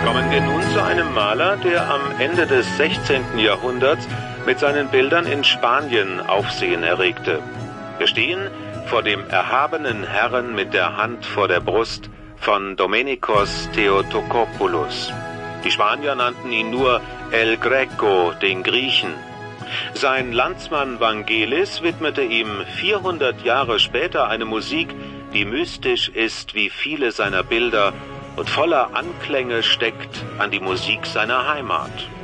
Kommen wir nun zu einem Maler, der am Ende des 16. Jahrhunderts mit seinen Bildern in Spanien Aufsehen erregte. Wir stehen vor dem erhabenen Herrn mit der Hand vor der Brust von Domenikos Theotokopoulos. Die Spanier nannten ihn nur El Greco, den Griechen. Sein Landsmann Vangelis widmete ihm 400 Jahre später eine Musik, die mystisch ist wie viele seiner Bilder und voller Anklänge steckt an die Musik seiner Heimat.